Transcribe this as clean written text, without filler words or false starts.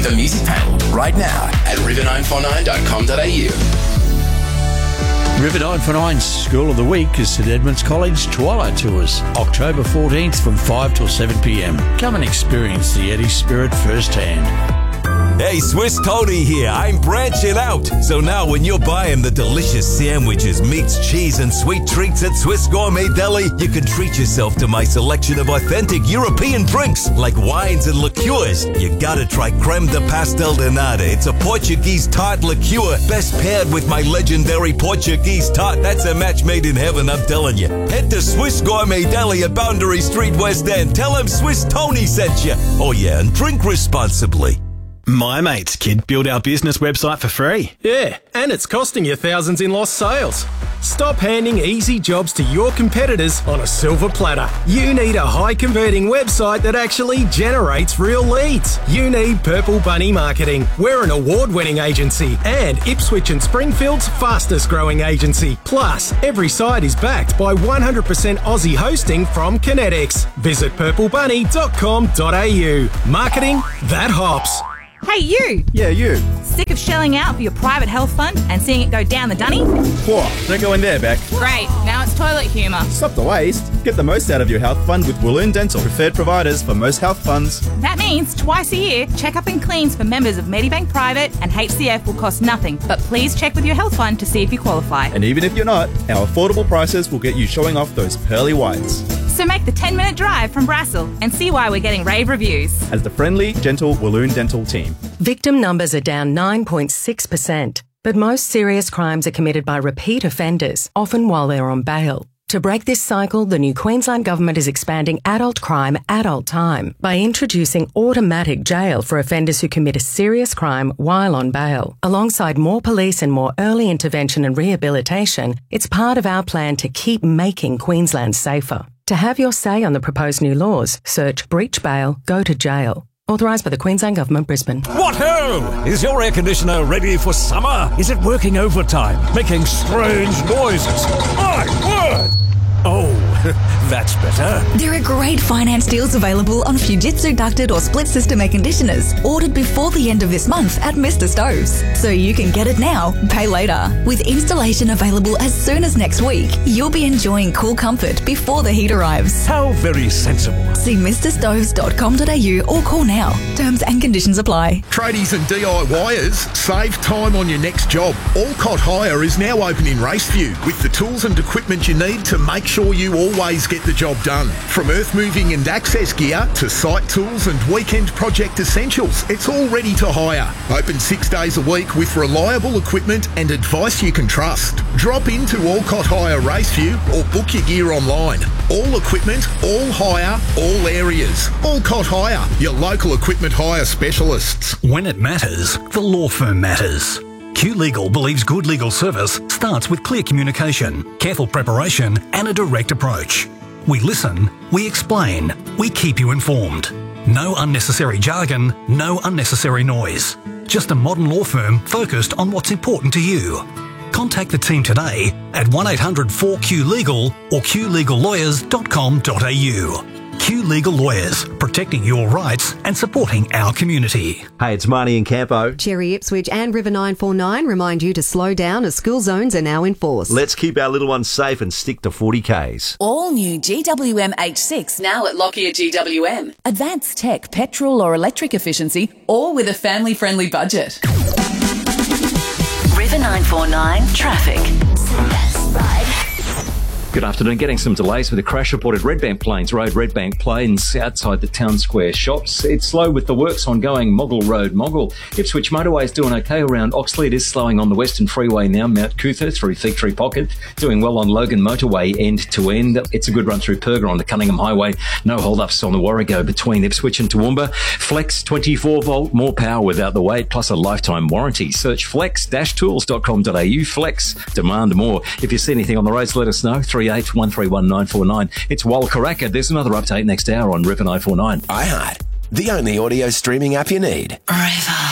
The Music Panel, right now at river949.com.au. River 949's School of the Week is St Edmunds College Twilight Tours, October 14th from 5 till 7 p.m. Come and experience the Eddie spirit firsthand. Hey, Swiss Tony here. I'm branching out. So now when you're buying the delicious sandwiches, meats, cheese, and sweet treats at Swiss Gourmet Deli, you can treat yourself to my selection of authentic European drinks like wines and liqueurs. You gotta try Creme de Pastel de Nata. It's a Portuguese tart liqueur, best paired with my legendary Portuguese tart. That's a match made in heaven, I'm telling you. Head to Swiss Gourmet Deli at Boundary Street, West End. Tell them Swiss Tony sent you. Oh yeah, and drink responsibly. My mate's kid built our business website for free. Yeah, and it's costing you thousands in lost sales. Stop handing easy jobs to your competitors on a silver platter. You need a high-converting website that actually generates real leads. You need Purple Bunny Marketing. We're an award-winning agency and Ipswich and Springfield's fastest-growing agency. Plus, every site is backed by 100% Aussie hosting from Kinetics. Visit purplebunny.com.au. Marketing that hops. Hey, you! Yeah, you. Sick of shelling out for your private health fund and seeing it go down the dunny? Whoa, don't go in there, Beck. Great, now it's toilet humour. Stop the waste. Get the most out of your health fund with Wooloon Dental, preferred providers for most health funds. That means twice a year, check-up and cleans for members of Medibank Private and HCF will cost nothing. But please check with your health fund to see if you qualify. And even if you're not, our affordable prices will get you showing off those pearly whites. So make the 10-minute drive from Brassel and see why we're getting rave reviews. As the friendly, gentle Wooloon Dental team. Victim numbers are down 9.6%, but most serious crimes are committed by repeat offenders, often while they're on bail. To break this cycle, the new Queensland Government is expanding adult crime, adult time by introducing automatic jail for offenders who commit a serious crime while on bail. Alongside more police and more early intervention and rehabilitation, it's part of our plan to keep making Queensland safer. To have your say on the proposed new laws, search breach bail, go to jail. Authorised by the Queensland Government, Brisbane. What ho! Is your air conditioner ready for summer? Is it working overtime, making strange noises? My word! Oh, that's better. There are great finance deals available on Fujitsu ducted or split system air conditioners ordered before the end of this month at Mr. Stoves. So you can get it now, pay later. With installation available as soon as next week, you'll be enjoying cool comfort before the heat arrives. How very sensible. See mrstoves.com.au or call now. Terms and conditions apply. Tradies and DIYers, save time on your next job. Alcott Hire is now open in Raceview with the tools and equipment you need to make sure you always get the job done. From earth moving and access gear to site tools and weekend project essentials, it's all ready to hire. Open 6 days a week with reliable equipment and advice you can trust. Drop into Alcott Hire Raceview or book your gear online. All equipment, all hire, all areas. Alcott Hire, your local equipment hire specialists. When it matters, the law firm matters. Q Legal believes good legal service starts with clear communication, careful preparation, and a direct approach. We listen, we explain, we keep you informed. No unnecessary jargon, no unnecessary noise. Just a modern law firm focused on what's important to you. Contact the team today at 1-800-4Q-LEGAL or qlegallawyers.com.au. Q Legal Lawyers, protecting your rights and supporting our community. Hey, it's Marnie and Campo. Cherry Ipswich and River 949 remind you to slow down as school zones are now in force. Let's keep our little ones safe and stick to 40Ks. All new GWM H6 now at Lockyer GWM. Advanced tech, petrol or electric efficiency, all with a family-friendly budget. River 949 traffic. Good afternoon. Getting some delays with a crash reported Redbank Plains Road, Redbank Plains, outside the Town Square shops. It's slow with the works ongoing, Moggle Road, Moggle. Ipswich Motorway is doing okay around Oxley. It is slowing on the Western Freeway now, Mount Cootha through Fig Tree Pocket. Doing well on Logan Motorway end to end. It's a good run through Perga on the Cunningham Highway. No hold-ups on the Warrego between Ipswich and Toowoomba. Flex 24-volt, more power without the wait, plus a lifetime warranty. Search flex-tools.com.au. Flex, demand more. If you see anything on the roads, let us know. 38131949. It's Walkaraka. There's another update next hour on River 949. iHeart, the only audio streaming app you need. River.